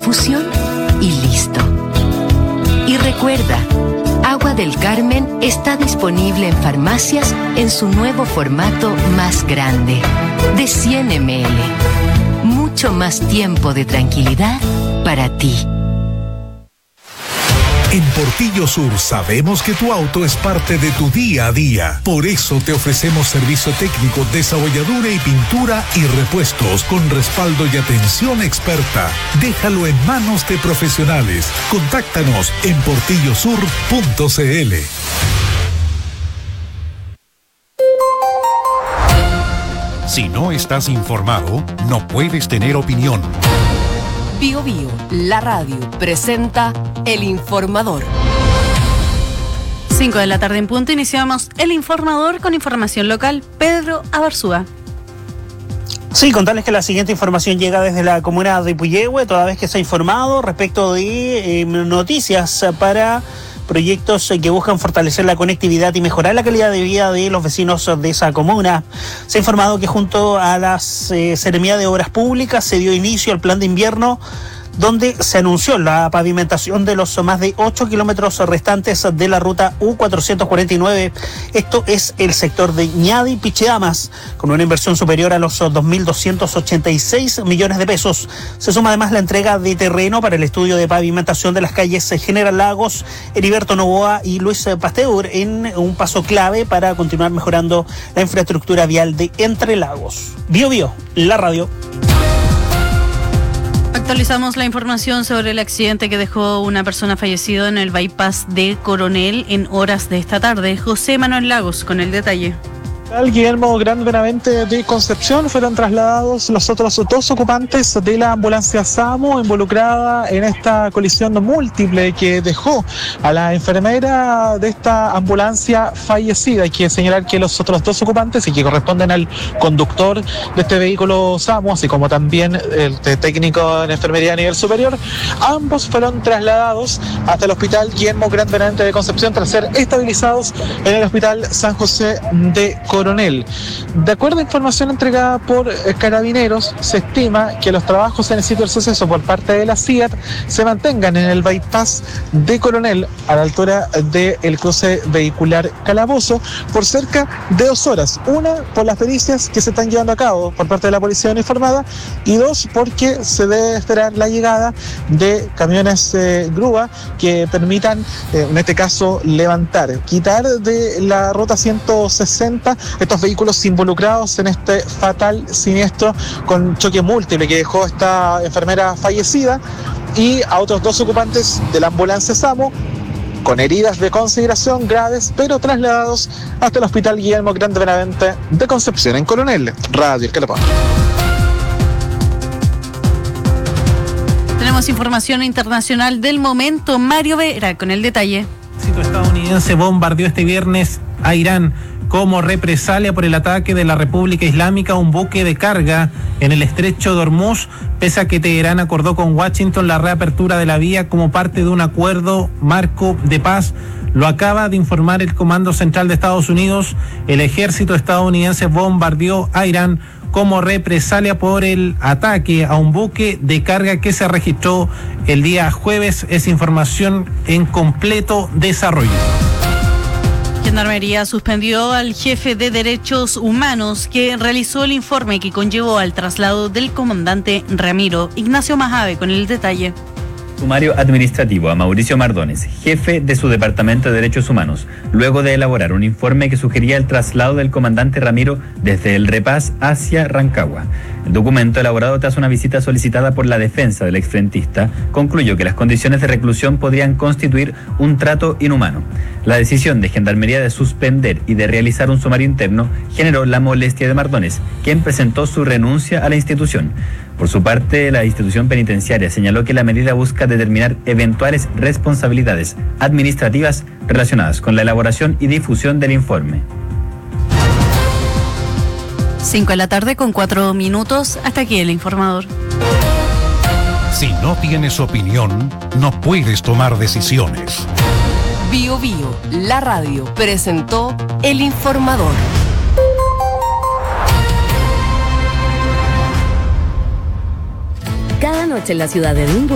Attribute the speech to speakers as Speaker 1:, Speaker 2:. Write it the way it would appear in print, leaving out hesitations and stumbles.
Speaker 1: infusión y listo. Y recuerda, Agua del Carmen está disponible en farmacias en su nuevo formato más grande, de 100 ml. Mucho más tiempo de tranquilidad para ti.
Speaker 2: En Portillo Sur sabemos que tu auto es parte de tu día a día. Por eso te ofrecemos servicio técnico, desabolladura y pintura y repuestos con respaldo y atención experta. Déjalo en manos de profesionales. Contáctanos en portillosur.cl. Si no estás informado, no puedes tener opinión.
Speaker 3: Bio Bio, la radio, presenta El Informador.
Speaker 4: 5 de la tarde en punto, iniciamos El Informador con información local. Pedro Abarzúa.
Speaker 5: Sí, contarles que la siguiente información llega desde la comuna de Puyehue, toda vez que se ha informado respecto de noticias para proyectos que buscan fortalecer la conectividad y mejorar la calidad de vida de los vecinos de esa comuna. Se ha informado que junto a la Seremía de Obras Públicas se dio inicio al plan de invierno, donde se anunció la pavimentación de los más de 8 kilómetros restantes de la ruta U449. Esto es el sector de Ñadi-Pichidamas, con una inversión superior a los 2.286 millones de pesos. Se suma además la entrega de terreno para el estudio de pavimentación de las calles General Lagos, Heriberto Noboa y Luis Pasteur, en un paso clave para continuar mejorando la infraestructura vial de Entre Lagos. Bio Bio, la radio.
Speaker 4: Actualizamos la información sobre el accidente que dejó una persona fallecida en el bypass de Coronel en horas de esta tarde. José Manuel Lagos con el detalle.
Speaker 6: Guillermo Gran Benavente de Concepción fueron trasladados los otros dos ocupantes de la ambulancia SAMU involucrada en esta colisión múltiple que dejó a la enfermera de esta ambulancia fallecida. Hay que señalar que los otros dos ocupantes, y que corresponden al conductor de este vehículo SAMU, así como también el técnico en enfermería a nivel superior, ambos fueron trasladados hasta el hospital Guillermo Gran Benavente de Concepción tras ser estabilizados en el hospital San José de Coronel. De acuerdo a información entregada por Carabineros, se estima que los trabajos en el sitio del suceso por parte de la CIAT se mantengan en el bypass de Coronel a la altura del cruce vehicular Calabozo por cerca de 2 horas. Una, por las pericias que se están llevando a cabo por parte de la policía uniformada, y dos, porque se debe esperar la llegada de camiones grúa que permitan, en este caso, quitar de la ruta 160 estos vehículos involucrados en este fatal siniestro con choque múltiple que dejó esta enfermera fallecida y a otros dos ocupantes de la ambulancia SAMU con heridas de consideración graves, pero trasladados hasta el hospital Guillermo Gran Benavente de Concepción en Coronel. Radio El Calapón.
Speaker 4: Tenemos información internacional del momento. Mario Vera con el detalle.
Speaker 7: El ejército estadounidense bombardeó este viernes a Irán como represalia por el ataque de la República Islámica a un buque de carga en el estrecho de Hormuz, pese a que Teherán acordó con Washington la reapertura de la vía como parte de un acuerdo marco de paz. Lo acaba de informar el Comando Central de Estados Unidos. El ejército estadounidense bombardeó a Irán como represalia por el ataque a un buque de carga que se registró el día jueves. Es información en completo desarrollo.
Speaker 4: Gendarmería suspendió al jefe de Derechos Humanos que realizó el informe que conllevó al traslado del comandante Ramiro. Ignacio Majave con el detalle.
Speaker 8: Sumario administrativo a Mauricio Mardones, jefe de su Departamento de Derechos Humanos, luego de elaborar un informe que sugería el traslado del comandante Ramiro desde El Repaz hacia Rancagua. El documento, elaborado tras una visita solicitada por la defensa del exfrentista, concluyó que las condiciones de reclusión podrían constituir un trato inhumano. La decisión de Gendarmería de suspender y de realizar un sumario interno generó la molestia de Mardones, quien presentó su renuncia a la institución. Por su parte, la institución penitenciaria señaló que la medida busca determinar eventuales responsabilidades administrativas relacionadas con la elaboración y difusión del informe.
Speaker 4: 5 de la tarde con 4 minutos. Hasta aquí el informador.
Speaker 2: Si no tienes opinión, no puedes tomar decisiones.
Speaker 3: Bio Bio, la radio, presentó El Informador.
Speaker 9: Cada noche en la ciudad de Edimburgo